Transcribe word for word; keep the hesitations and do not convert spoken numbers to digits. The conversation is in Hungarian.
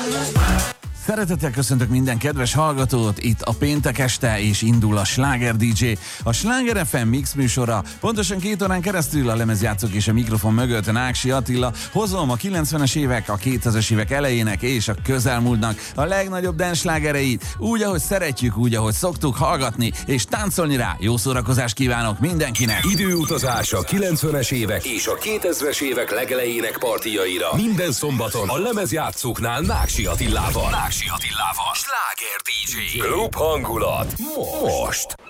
Szeretettel köszöntök minden kedves hallgatót, itt a péntek este, és indul a Sláger dé dzsé, a Sláger ef em mix műsora. Pontosan két órán keresztül a lemezjátszók és a mikrofon mögött Náksi Attila. Hozom a kilencvenes évek, a kétezres évek elejének és a közelmúltnak a legnagyobb dance slágereit, úgy, ahogy szeretjük, úgy, ahogy szoktuk hallgatni és táncolni rá. Jó szórakozást kívánok mindenkinek! Időutazás a kilencvenes évek és a kétezres évek legelejének partiaira. Minden szombaton a lemezjátszóknál Náksi Attilával. Náksi Attilával. Sláger dé dzsé. Klub hangulat. Most.